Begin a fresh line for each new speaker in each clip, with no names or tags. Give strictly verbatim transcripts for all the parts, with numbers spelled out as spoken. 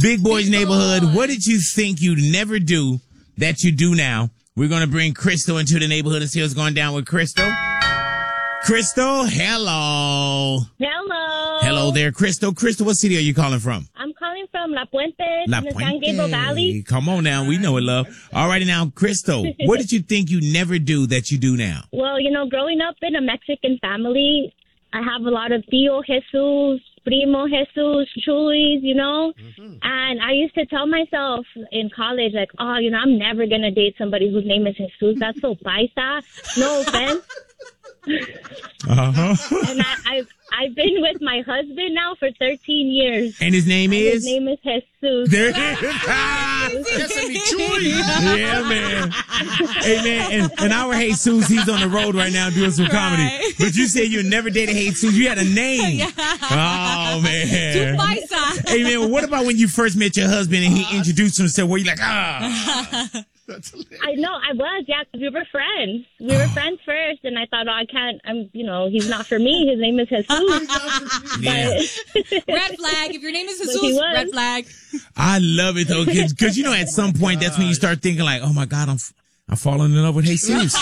Big Boys Neighborhood. What did you think you'd never do that you do now? We're going to bring Crystal into the neighborhood and see what's going down with Crystal. Crystal, hello.
Hello.
Hello there, Crystal. Crystal, what city are you calling from?
I'm calling from La Puente,
La
in the
Puente.
San Gabriel Valley.
Come on now. We know it, love. All righty now, Crystal, what did you think you never do that you do now?
Well, you know, growing up in a Mexican family, I have a lot of Tío Jesus, Primo Jesus, Chuys, you know? Mm-hmm. And I used to tell myself in college, like, oh, you know, I'm never going to date somebody whose name is Jesus. That's so paisa. No offense.
Uh-huh.
And I, I've I've been with my husband now for thirteen years.
And his name
and
is?
His name is Jesus.
There it is. Yeah, man. Hey, man. And, and our Jesus, he's on the road right now doing some comedy.
Right.
But you said you never dated Jesus. You had a name.
Yeah.
Oh, man.
Too paisa.
Hey, man, well, what about when you first met your husband and he introduced himself? Were you like, ah?
I know, I was, yeah, because we were friends. We were friends first, and I thought, oh, I can't, I'm, you know, he's not for me. His name is Jesus.
Yeah.
Red flag. If your name is
But he
Jesus,
was.
red flag.
I love it, though, because, you know, at some point, that's when you start thinking, like, oh, my God, I'm I'm falling in love with Jesus.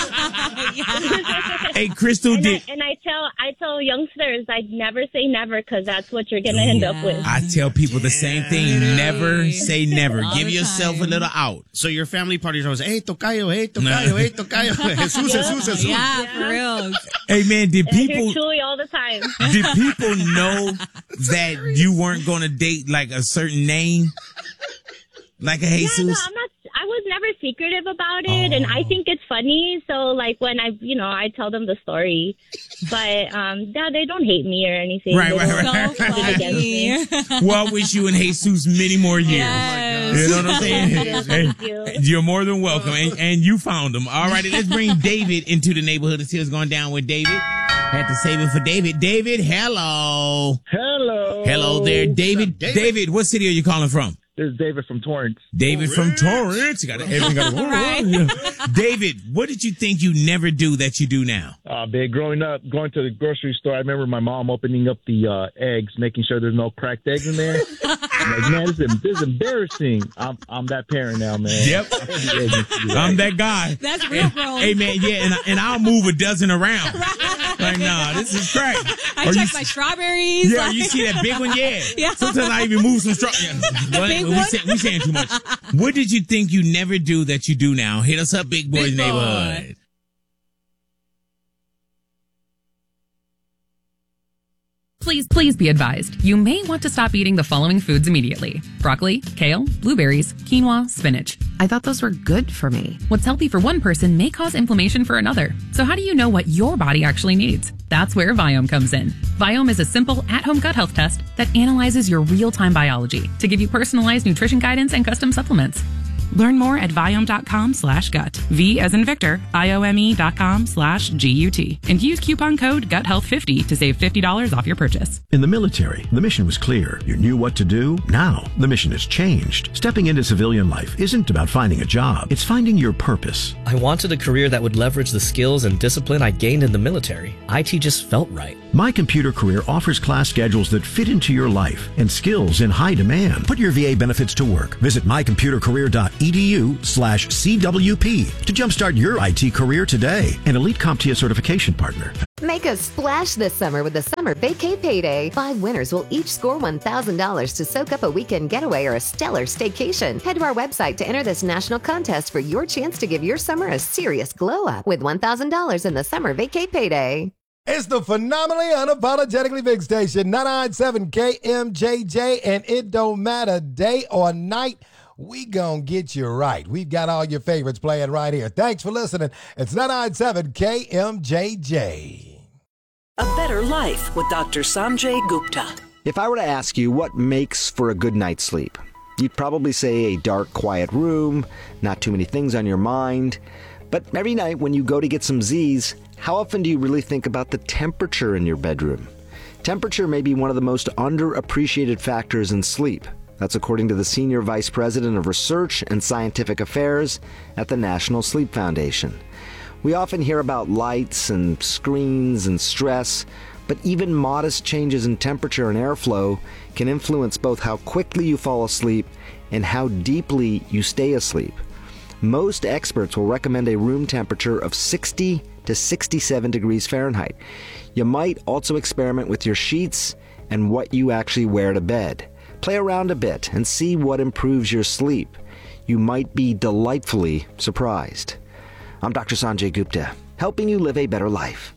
Hey, Crystal,
and,
did...
I, and I tell I tell youngsters, I never say never, because that's what you're going to end up with.
I tell people the same thing. Never say never.
All
Give
the
yourself
time.
a little out.
So your family parties are always, hey, tocayo, hey, tocayo, hey, tocayo. Jesus, Jesus, Jesus.
Yeah, for real.
Hey, man, did
And I hear
people...
Chewy all the time.
Did people know that you weren't going to date like a certain name? Like a Jesus?
Yeah, no, I'm not. I was never secretive about it, oh. and I think it's funny. So, like, when I, you know, I tell them the story, but um, yeah, they don't hate me or anything.
Right,
they
right, right.
don't hold it against me.
Well, I wish you and Jesus many more years.
Yes.
You know what I'm saying?
Thank
Hey,
you.
you're more than welcome, and, and you found them. All righty, let's bring David into the neighborhood and see what's going down with David. Had to save it for David. David, hello.
Hello.
Hello there, David.
David?
David, what city are you calling from?
This is David from Torrance.
David from Torrance. You got everything got to
Right.
David, what did you think you never do that you do now?
Uh, man, growing up, going to the grocery store, I remember my mom opening up the uh, eggs, making sure there's no cracked eggs in there. I'm like, man, this is, this is embarrassing. I'm I'm that parent now, man.
Yep. I'm that guy.
That's real, bro.
Hey, man, yeah, and, and I'll move a dozen around. Like, nah, this is crack.
I
Or
check
you-
my strawberries.
Yeah,
like-
you see that big one? Yeah.
Yeah.
Sometimes I even move some straw. Yeah. What?
big
we,
one?
say, we saying too much. What did you think you never do that you do now? Hit us up, Big Boys
Big Boy.
Neighborhood.
Please, please be advised. You may want to stop eating the following foods immediately. Broccoli, kale, blueberries, quinoa, spinach.
I thought those were good for me.
What's healthy for one person may cause inflammation for another. So how do you know what your body actually needs? That's where Viome comes in. Viome is a simple at-home gut health test that analyzes your real-time biology to give you personalized nutrition guidance and custom supplements.
Learn more at Viome.com slash gut. V as in Victor, I-O-M-E dot com slash G-U-T. And use coupon code gut health fifty to save fifty dollars off your purchase.
In the military, the mission was clear. You knew what to do. Now, the mission has changed. Stepping into civilian life isn't about finding a job. It's finding your purpose.
I wanted a career that would leverage the skills and discipline I gained in the military. I T just felt right.
My Computer Career offers class schedules that fit into your life and skills in high demand. Put your V A benefits to work. Visit mycomputercareer.edu slash CWP to jumpstart your I T career today. An Elite CompTIA certification partner.
Make a splash this summer with the Summer Vacay Payday. Five winners will each score one thousand dollars to soak up a weekend getaway or a stellar staycation. Head to our website to enter this national contest for your chance to give your summer a serious glow up with one thousand dollars in the Summer Vacay Payday.
It's the phenomenally unapologetically big station, ninety-nine point seven K M J J, and it don't matter day or night. We gonna get you right. We've got all your favorites playing right here. Thanks for listening. It's ninety-nine point seven K M J J.
A better life with Doctor Sanjay Gupta.
If I were to ask you what makes for a good night's sleep, you'd probably say a dark, quiet room, not too many things on your mind. But every night when you go to get some Z's, how often do you really think about the temperature in your bedroom? Temperature may be one of the most underappreciated factors in sleep. That's according to the Senior Vice President of Research and Scientific Affairs at the National Sleep Foundation. We often hear about lights and screens and stress, but even modest changes in temperature and airflow can influence both how quickly you fall asleep and how deeply you stay asleep. Most experts will recommend a room temperature of sixty to sixty-seven degrees Fahrenheit. You might also experiment with your sheets and what you actually wear to bed. Play around a bit and see what improves your sleep. You might be delightfully surprised. I'm Doctor Sanjay Gupta, helping you live a better life.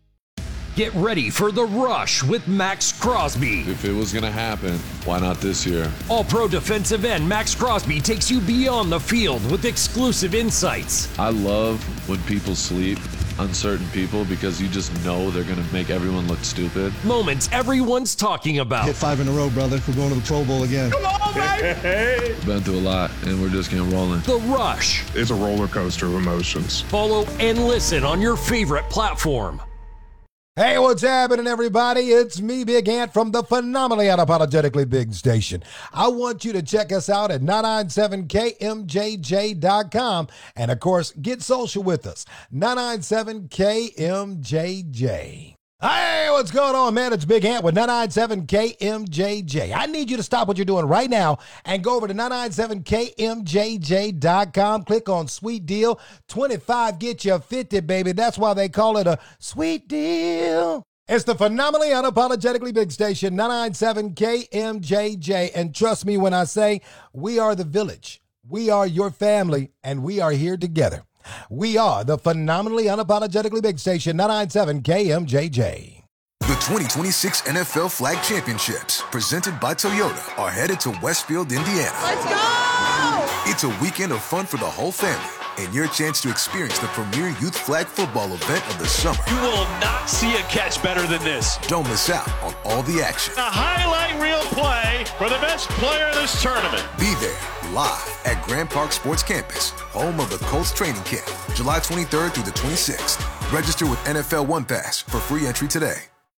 Get ready for The Rush with Max Crosby.
If it was going to happen, why not this year?
All-pro defensive end Max Crosby takes you beyond the field with exclusive insights.
I love when people sleep, uncertain people, because you just know they're going to make everyone look stupid.
Moments everyone's talking about.
Hit five in a row, brother. We're going to the Pro Bowl again.
Come on, baby! Been through a lot, and we're just getting rolling.
The Rush.
It's a roller coaster of emotions.
Follow and listen on your favorite platform.
Hey, what's happening, everybody? It's me, Big Ant, from the phenomenally unapologetically big station. I want you to check us out at nine ninety-seven K M J J dot com. And, of course, get social with us, nine ninety-seven K M J J. Hey, what's going on, man? It's Big Ant with nine ninety-seven K M J J. I need you to stop what you're doing right now and go over to nine ninety-seven K M J J dot com. Click on Sweet Deal. twenty-five get you fifty, baby. That's why they call it a sweet deal. It's the phenomenally unapologetically big station, nine ninety-seven K M J J. And trust me when I say we are the village. We are your family, and we are here together. We are the phenomenally unapologetically big station, nine ninety-seven K M J J.
The twenty twenty-six N F L Flag Championships, presented by Toyota, are headed to Westfield, Indiana.
Let's go!
It's a weekend of fun for the whole family and your chance to experience the premier youth flag football event of the summer.
You will not see a catch better than this.
Don't miss out on all the action.
A highlight reel play for the best player of this tournament.
Be there live at Grand Park Sports Campus, home of the Colts training camp, July twenty-third through the twenty-sixth. Register with N F L One Pass for free entry today.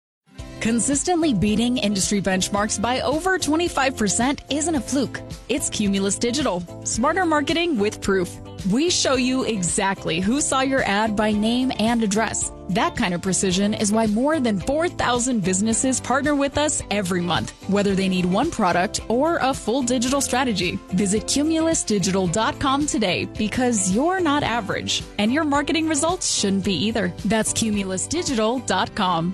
Consistently beating industry benchmarks by over twenty-five percent isn't a fluke. It's Cumulus Digital. Smarter marketing with proof. We show you exactly who saw your ad by name and address. That kind of precision is why more than four thousand businesses partner with us every month, whether they need one product or a full digital strategy. Visit cumulus digital dot com today, because you're not average, and your marketing results shouldn't be either. That's cumulus digital dot com.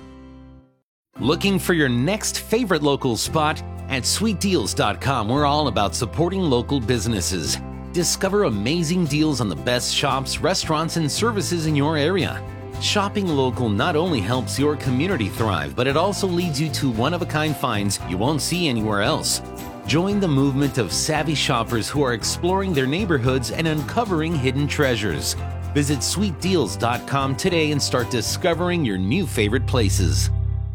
Looking for your next favorite local spot? At sweet deals dot com, we're all about supporting local businesses. Discover amazing deals on the best shops, restaurants, and services in your area. Shopping local not only helps your community thrive, but it also leads you to one-of-a-kind finds you won't see anywhere else. Join the movement of savvy shoppers who are exploring their neighborhoods and uncovering hidden treasures. Visit sweet deals dot com today and start discovering your new favorite places.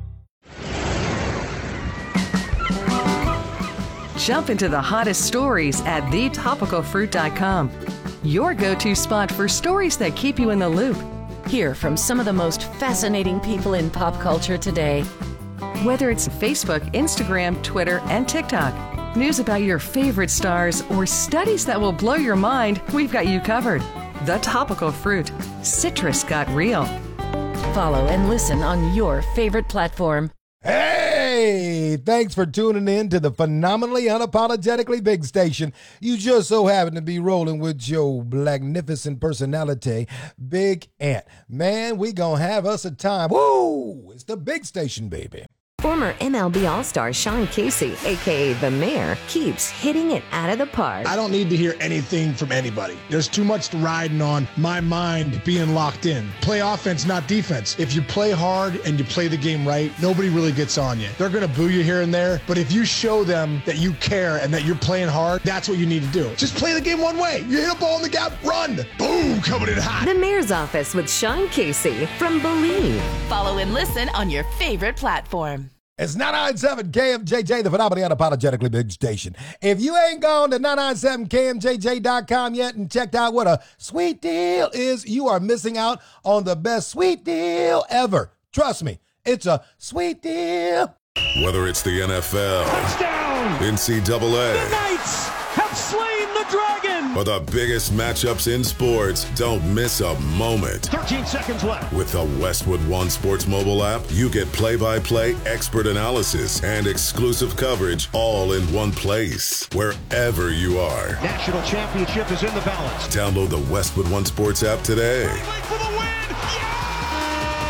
Jump into the hottest stories at the topical fruit dot com. Your go-to spot for stories that keep you in the loop.
Hear from some of the most fascinating people in pop culture today.
Whether it's Facebook, Instagram, Twitter, and TikTok, news about your favorite stars, or studies that will blow your mind, we've got you covered. The Topical Fruit. Citrus got real.
Follow and listen on your favorite platform.
Hey, thanks for tuning in to the phenomenally unapologetically big station. You just so happen to be rolling with your magnificent personality, Big Ant. Man, we gonna have us a time. Woo! It's the big station, baby.
Former M L B All-Star Sean Casey, a k a. The Mayor, keeps hitting it out of the park.
I don't need to hear anything from anybody. There's too much riding on my mind being locked in. Play offense, not defense. If you play hard and you play the game right, nobody really gets on you. They're going to boo you here and there, but if you show them that you care and that you're playing hard, that's what you need to do. Just play the game one way. You hit a ball in the gap, run. Boom, coming in hot.
The Mayor's Office with Sean Casey from Believe.
Follow and listen on your favorite platform.
It's nine ninety-seven K M J J, the phenomenally unapologetically big station. If you ain't gone to nine ninety-seven K M J J dot com yet and checked out what a sweet deal is, you are missing out on the best sweet deal ever. Trust me, it's a sweet deal.
Whether it's the N F L,
touchdown,
N C double A,
the Knights have slain the the Dragon!
For the biggest matchups in sports, don't miss a moment.
thirteen seconds left.
With the Westwood One Sports mobile app, you get play-by-play expert analysis and exclusive coverage all in one place, wherever you are.
National championship is in the balance.
Download the Westwood One Sports app today.
For the win!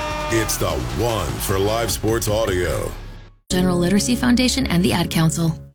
It's the one for live sports audio.
General Literacy Foundation and the Ad Council.